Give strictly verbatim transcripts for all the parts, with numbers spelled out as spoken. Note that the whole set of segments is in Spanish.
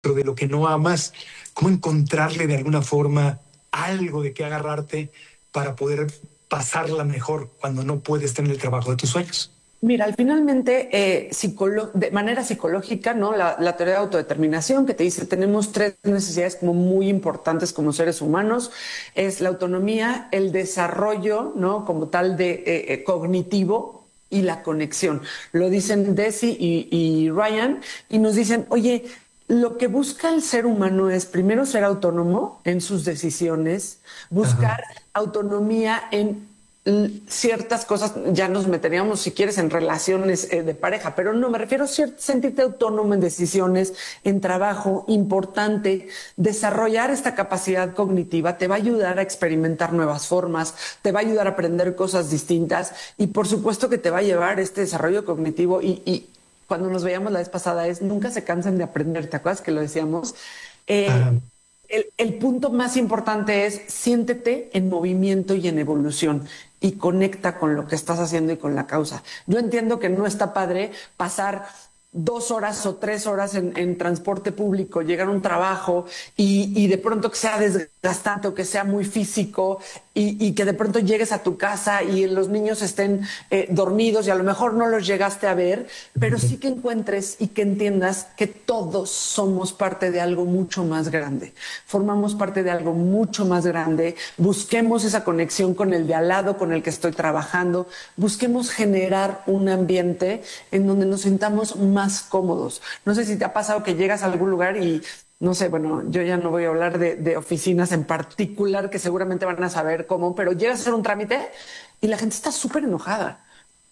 de lo que no amas, cómo encontrarle de alguna forma algo de qué agarrarte para poder pasarla mejor cuando no puedes tener el trabajo de tus sueños. Mira, al finalmente, eh, psicolo- de manera psicológica, ¿no? La, la teoría de autodeterminación que te dice tenemos tres necesidades como muy importantes como seres humanos, es la autonomía, el desarrollo, ¿no? Como tal de eh, eh, cognitivo y la conexión. Lo dicen Deci y, y Ryan y nos dicen, oye, lo que busca el ser humano es primero ser autónomo en sus decisiones, Ajá. buscar autonomía en l- ciertas cosas, ya nos meteríamos si quieres en relaciones eh, de pareja, pero no, me refiero a cier- sentirte autónomo en decisiones, en trabajo, importante, desarrollar esta capacidad cognitiva te va a ayudar a experimentar nuevas formas, te va a ayudar a aprender cosas distintas y por supuesto que te va a llevar este desarrollo cognitivo y, y cuando nos veíamos la vez pasada es nunca se cansan de aprender, ¿te acuerdas que lo decíamos? Eh, Ajá. el, el punto más importante es siéntete en movimiento y en evolución y conecta con lo que estás haciendo y con la causa. Yo entiendo que no está padre pasar dos horas o tres horas en, en transporte público, llegar a un trabajo y, y de pronto que sea desgastante o que sea muy físico y, y que de pronto llegues a tu casa y los niños estén eh, dormidos y a lo mejor no los llegaste a ver, pero sí que encuentres y que entiendas que todos somos parte de algo mucho más grande, formamos parte de algo mucho más grande, busquemos esa conexión con el de al lado con el que estoy trabajando, busquemos generar un ambiente en donde nos sintamos más cómodos. No sé si te ha pasado que llegas a algún lugar y no sé, bueno, yo ya no voy a hablar de, de oficinas en particular que seguramente van a saber cómo, pero llegas a hacer un trámite y la gente está súper enojada.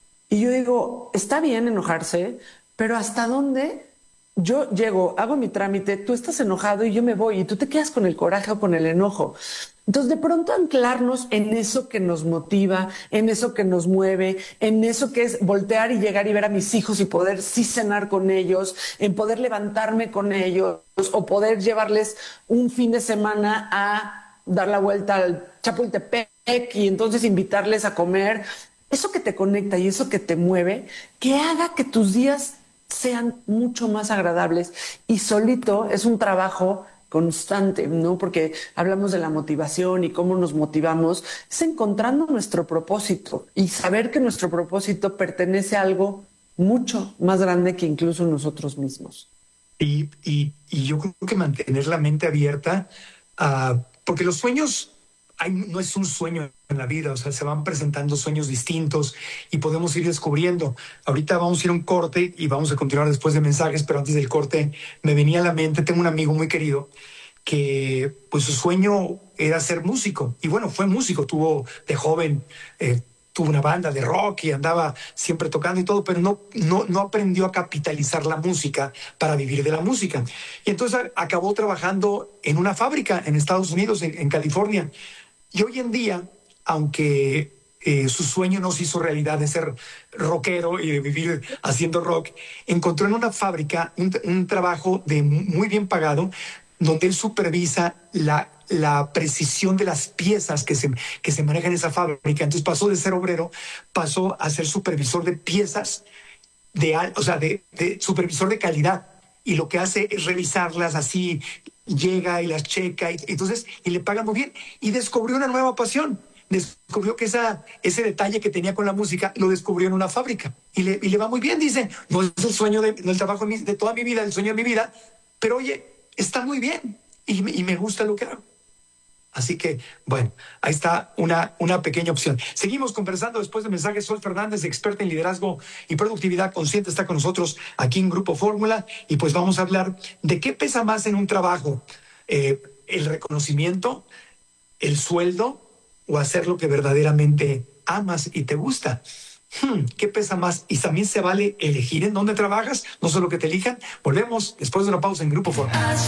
Y yo digo, está bien enojarse, pero ¿hasta dónde? Yo llego, hago mi trámite, tú estás enojado y yo me voy y tú te quedas con el coraje o con el enojo. Entonces, de pronto anclarnos en eso que nos motiva, en eso que nos mueve, en eso que es voltear y llegar y ver a mis hijos y poder sí cenar con ellos, en poder levantarme con ellos o poder llevarles un fin de semana a dar la vuelta al Chapultepec y entonces invitarles a comer. Eso que te conecta y eso que te mueve, que haga que tus días sean mucho más agradables y solito es un trabajo constante, ¿no? Porque hablamos de la motivación y cómo nos motivamos, es encontrando nuestro propósito y saber que nuestro propósito pertenece a algo mucho más grande que incluso nosotros mismos. Y, y, y yo creo que mantener la mente abierta, a, porque los sueños, hay, no es un sueño en la vida, o sea, se van presentando sueños distintos y podemos ir descubriendo. Ahorita vamos a ir a un corte y vamos a continuar después de mensajes, pero antes del corte me venía a la mente, tengo un amigo muy querido que pues su sueño era ser músico. Y bueno, fue músico, tuvo de joven, eh, tuvo una banda de rock y andaba siempre tocando y todo, pero no, no, no aprendió a capitalizar la música para vivir de la música. Y entonces a, acabó trabajando en una fábrica en Estados Unidos, en, en California. Y hoy en día, aunque eh, su sueño no se hizo realidad de ser rockero y de vivir haciendo rock, encontró en una fábrica un, un trabajo de muy bien pagado, donde él supervisa la, la precisión de las piezas que se, que se manejan en esa fábrica. Entonces pasó de ser obrero, pasó a ser supervisor de piezas, de, al- o sea, de, de supervisor de calidad. Y lo que hace es revisarlas así, llega y las checa, y, entonces, y le pagan muy bien. Y descubrió una nueva pasión. Descubrió que esa, ese detalle que tenía con la música lo descubrió en una fábrica. Y le, y le va muy bien, dice. No es el sueño de, no el trabajo de, mi- de toda mi vida, el sueño de mi vida, pero oye, está muy bien. Y, me- y me gusta lo que hago. Así que, bueno, ahí está una, una pequeña opción. Seguimos conversando después de mensajes. Sol Fernández, experta en liderazgo y productividad consciente, está con nosotros aquí en Grupo Fórmula. Y pues vamos a hablar de qué pesa más en un trabajo: Eh, el reconocimiento, el sueldo o hacer lo que verdaderamente amas y te gusta. Hmm, ¿Qué pesa más? Y también se vale elegir en dónde trabajas, no solo que te elijan. Volvemos después de una pausa en Grupo Fórmula.